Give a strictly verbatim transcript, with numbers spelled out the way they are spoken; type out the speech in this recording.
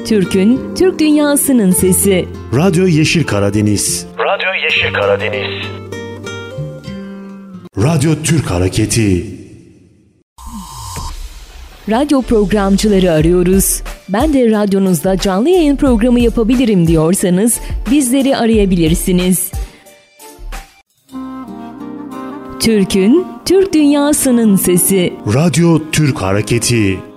Türk'ün, Türk dünyasının sesi. Radyo Yeşil Karadeniz. Radyo Yeşil Karadeniz. Radyo Türk Hareketi. Radyo programcıları arıyoruz. Ben de radyonuzda canlı yayın programı yapabilirim diyorsanız bizleri arayabilirsiniz. Türk'ün, Türk dünyasının sesi. Radyo Türk Hareketi.